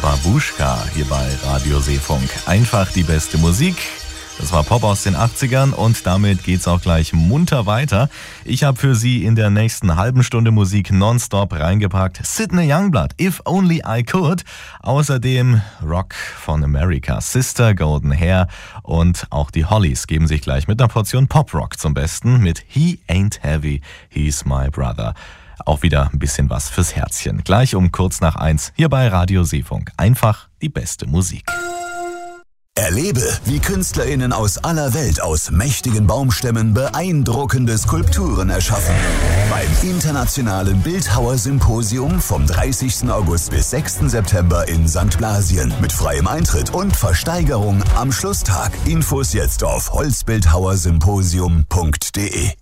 Babuschka hier bei Radio Seefunk. Einfach die beste Musik. Das war Pop aus den 80ern und damit geht's auch gleich munter weiter. Ich habe für Sie in der nächsten halben Stunde Musik nonstop reingepackt. Sidney Youngblood, If Only I Could. Außerdem Rock von America, Sister, Golden Hair und auch die Hollies geben sich gleich mit einer Portion Pop-Rock zum Besten mit He Ain't Heavy, He's My Brother. Auch wieder ein bisschen was fürs Herzchen. Gleich um kurz nach 1 hier bei Radio Seefunk. Einfach die beste Musik. Erlebe, wie KünstlerInnen aus aller Welt aus mächtigen Baumstämmen beeindruckende Skulpturen erschaffen. Beim Internationalen Bildhauer-Symposium vom 30. August bis 6. September in St. Blasien mit freiem Eintritt und Versteigerung am Schlusstag. Infos jetzt auf holzbildhauersymposium.de.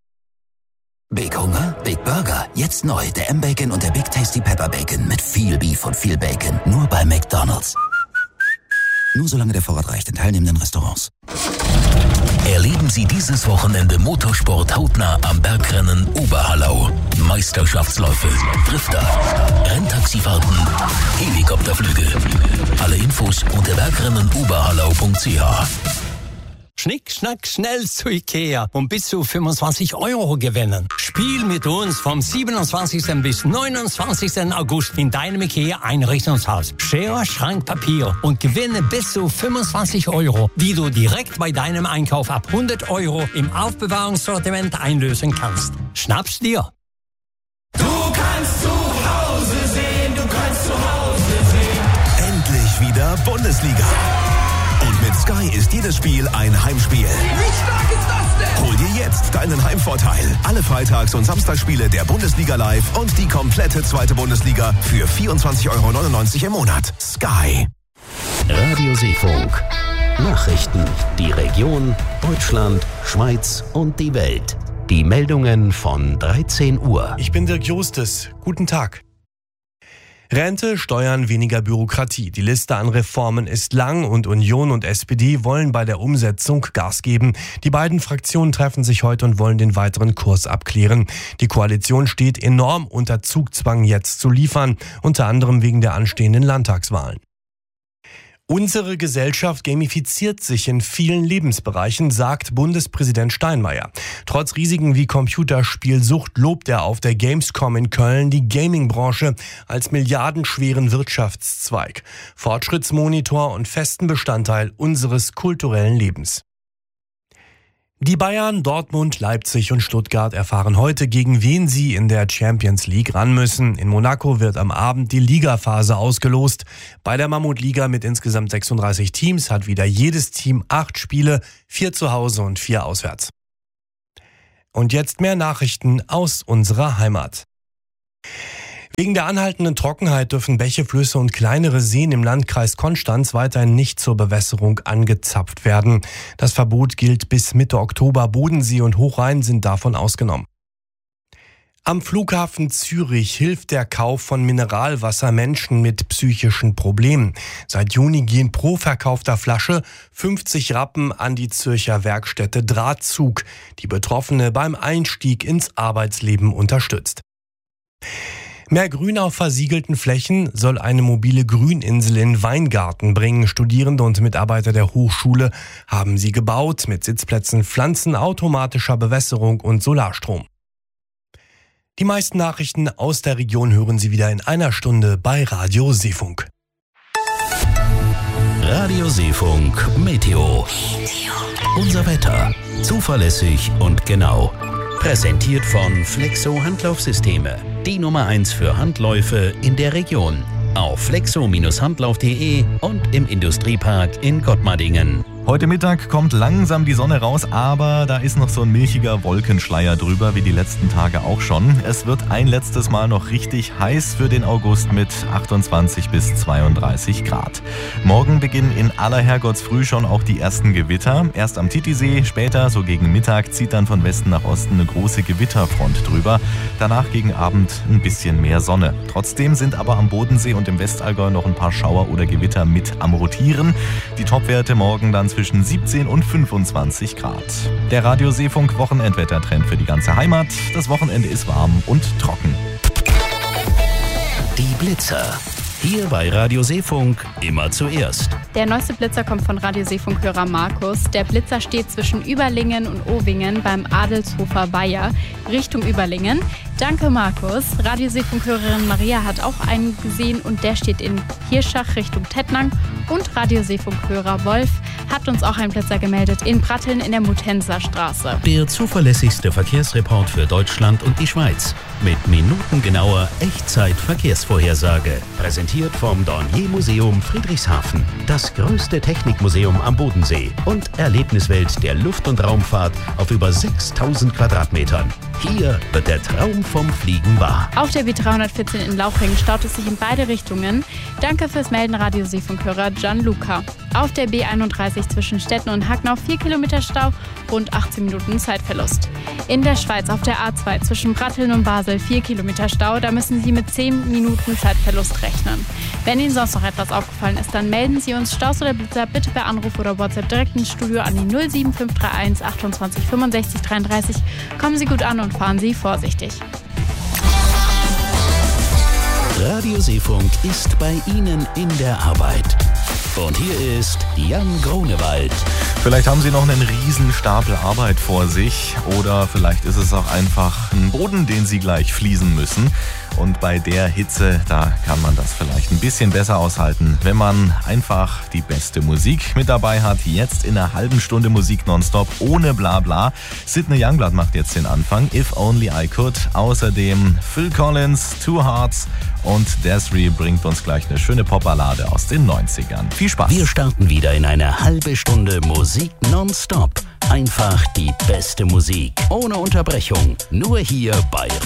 Big Hunger, Big Burger. Jetzt neu der M-Bacon und der Big Tasty Pepper Bacon mit viel Beef und viel Bacon. Nur bei McDonald's. Nur solange der Vorrat reicht in teilnehmenden Restaurants. Erleben Sie dieses Wochenende Motorsport hautnah am Bergrennen Oberhallau. Meisterschaftsläufe, Drifter, Renntaxifahrten, Helikopterflüge. Alle Infos unter bergrennenoberhallau.ch. Schnick, schnack, schnell zu Ikea und bis zu 25 € gewinnen. Spiel mit uns vom 27. bis 29. August in deinem Ikea-Einrichtungshaus. Schere, Schrank, Papier und gewinne bis zu 25 €, die du direkt bei deinem Einkauf ab 100 € im Aufbewahrungssortiment einlösen kannst. Schnapp's dir! Du kannst zu Hause sehen, du kannst zu Hause sehen. Endlich wieder Bundesliga. Und mit Sky ist jedes Spiel ein Heimspiel. Wie stark ist das denn? Hol dir jetzt deinen Heimvorteil. Alle Freitags- und Samstagsspiele der Bundesliga live und die komplette zweite Bundesliga für 24,99 € im Monat. Sky. Radio Seefunk. Nachrichten. Die Region, Deutschland, Schweiz und die Welt. Die Meldungen von 13 Uhr. Ich bin Dirk Justes. Guten Tag. Rente, Steuern, weniger Bürokratie. Die Liste an Reformen ist lang und Union und SPD wollen bei der Umsetzung Gas geben. Die beiden Fraktionen treffen sich heute und wollen den weiteren Kurs abklären. Die Koalition steht enorm unter Zugzwang, jetzt zu liefern, unter anderem wegen der anstehenden Landtagswahlen. Unsere Gesellschaft gamifiziert sich in vielen Lebensbereichen, sagt Bundespräsident Steinmeier. Trotz Risiken wie Computerspielsucht lobt er auf der Gamescom in Köln die Gaming-Branche als milliardenschweren Wirtschaftszweig, Fortschrittsmonitor und festen Bestandteil unseres kulturellen Lebens. Die Bayern, Dortmund, Leipzig und Stuttgart erfahren heute, gegen wen sie in der Champions League ran müssen. In Monaco wird am Abend die Ligaphase ausgelost. Bei der Mammutliga mit insgesamt 36 Teams hat wieder jedes Team 8 Spiele, 4 zu Hause und 4 auswärts. Und jetzt mehr Nachrichten aus unserer Heimat. Wegen der anhaltenden Trockenheit dürfen Bäche, Flüsse und kleinere Seen im Landkreis Konstanz weiterhin nicht zur Bewässerung angezapft werden. Das Verbot gilt bis Mitte Oktober. Bodensee und Hochrhein sind davon ausgenommen. Am Flughafen Zürich hilft der Kauf von Mineralwasser Menschen mit psychischen Problemen. Seit Juni gehen pro verkaufter Flasche 50 Rappen an die Zürcher Werkstätte Drahtzug, die Betroffene beim Einstieg ins Arbeitsleben unterstützt. Mehr Grün auf versiegelten Flächen soll eine mobile Grüninsel in Weingarten bringen. Studierende und Mitarbeiter der Hochschule haben sie gebaut mit Sitzplätzen, Pflanzen, automatischer Bewässerung und Solarstrom. Die meisten Nachrichten aus der Region hören Sie wieder in einer Stunde bei Radio Seefunk. Radio Seefunk Meteo. Unser Wetter. Zuverlässig und genau. Präsentiert von Flexo Handlaufsysteme. Die Nummer 1 für Handläufe in der Region. Auf flexo-handlauf.de und im Industriepark in Gottmardingen. Heute Mittag kommt langsam die Sonne raus, aber da ist noch so ein milchiger Wolkenschleier drüber, wie die letzten Tage auch schon. Es wird ein letztes Mal noch richtig heiß für den August mit 28 bis 32 Grad. Morgen beginnen in aller Herrgottsfrüh schon auch die ersten Gewitter. Erst am Titisee, später, so gegen Mittag, zieht dann von Westen nach Osten eine große Gewitterfront drüber. Danach gegen Abend ein bisschen mehr Sonne. Trotzdem sind aber am Bodensee und im Westallgäu noch ein paar Schauer oder Gewitter mit am Rotieren. Die Topwerte morgen dann zwischen 17 und 25 Grad. Der Radio Seefunk Wochenendwettertrend für die ganze Heimat. Das Wochenende ist warm und trocken. Die Blitzer. Hier bei Radio Seefunk immer zuerst. Der neueste Blitzer kommt von Radio Seefunk-Hörer Markus. Der Blitzer steht zwischen Überlingen und Owingen beim Adelshofer Weiher Richtung Überlingen. Danke, Markus. Radio Seefunk-Hörerin Maria hat auch einen gesehen und der steht in Hirschach Richtung Tettnang. Und Radio Seefunk-Hörer Wolf hat uns auch einen Blitzer gemeldet in Pratteln in der Mutenser Straße. Der zuverlässigste Verkehrsreport für Deutschland und die Schweiz. Mit minutengenauer Echtzeit-Verkehrsvorhersage. Präsentiert vom Dornier-Museum Friedrichshafen. Das größte Technikmuseum am Bodensee und Erlebniswelt der Luft- und Raumfahrt auf über 6000 Quadratmetern. Hier wird der Traum vom Fliegen wahr. Auf der B314 in Lauchringen staut es sich in beide Richtungen. Danke fürs Melden, Radio Seefunk-Hörer Gianluca. Auf der B31 zwischen Stetten und Hacknau 4 Kilometer Stau, rund 18 Minuten Zeitverlust. In der Schweiz auf der A2 zwischen Pratteln und Basel 4 Kilometer Stau, da müssen Sie mit 10 Minuten Zeitverlust rechnen. Wenn Ihnen sonst noch etwas aufgefallen ist, dann melden Sie uns Staus oder Blitzer bitte per Anruf oder WhatsApp direkt ins Studio an die 07531 28 65 33. Kommen Sie gut an und fahren Sie vorsichtig. Radio Seefunk ist bei Ihnen in der Arbeit. Und hier ist Jan Grunewald. Vielleicht haben Sie noch einen riesen Stapel Arbeit vor sich oder vielleicht ist es auch einfach ein Boden, den Sie gleich fließen müssen. Und bei der Hitze, da kann man das vielleicht ein bisschen besser aushalten, wenn man einfach die beste Musik mit dabei hat. Jetzt in einer halben Stunde Musik nonstop, ohne Blabla. Sidney Youngblood macht jetzt den Anfang, If Only I Could. Außerdem Phil Collins, Two Hearts und Desiree bringt uns gleich eine schöne Popballade aus den 90ern. Viel Spaß. Wir starten wieder in eine halbe Stunde Musik nonstop. Einfach die beste Musik, ohne Unterbrechung. Nur hier bei